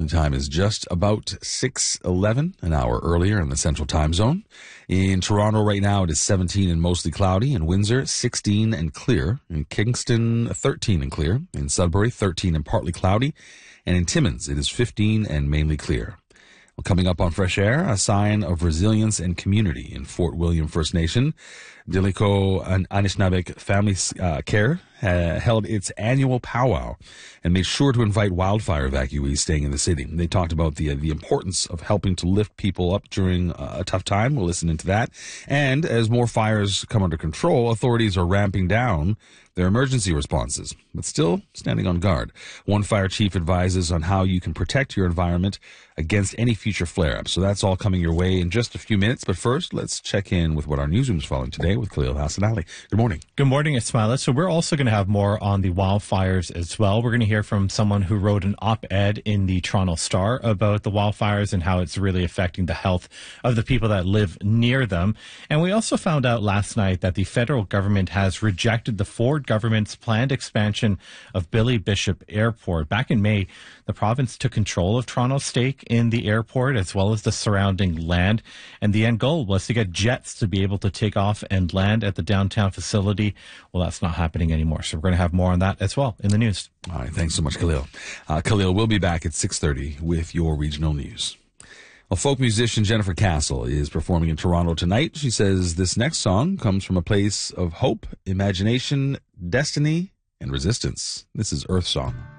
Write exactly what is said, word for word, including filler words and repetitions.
Eastern Time is just about six eleven, an hour earlier in the Central Time Zone. In Toronto right now, it is seventeen and mostly cloudy. In Windsor, sixteen and clear. In Kingston, thirteen and clear. In Sudbury, thirteen and partly cloudy. And in Timmins, it is fifteen and mainly clear. Well, coming up on Fresh Air, a sign of resilience and community in Fort William First Nation. Dilico Anishinaabeg Family uh, Care uh, held its annual powwow and made sure to invite wildfire evacuees staying in the city. They talked about the uh, the importance of helping to lift people up during uh, a tough time. We'll listen into that. And as more fires come under control, authorities are ramping down their emergency responses, but still standing on guard. One fire chief advises on how you can protect your environment against any future flare-ups. So that's all coming your way in just a few minutes. But first, let's check in with what our newsroom is following today with Khalil Hassan Ali. Good morning. Good morning, Ismaila. So we're also going to have more on the wildfires as well. We're going to hear from someone who wrote an op-ed in the Toronto Star about the wildfires and how it's really affecting the health of the people that live near them. And we also found out last night that the federal government has rejected the Ford government's planned expansion of Billy Bishop Airport. Back in May, the province took control of Toronto's stake in the airport as well as the surrounding land. And the end goal was to get jets to be able to take off and land at the downtown facility. Well, that's not happening anymore. So we're going to have more on that as well in the news. All right. Thanks so much, Khalil. Uh, Khalil will be back at six thirty with your regional news. Well, folk musician Jennifer Castle is performing in Toronto tonight. She says this next song comes from a place of hope, imagination, destiny, and resistance. This is Earth Song.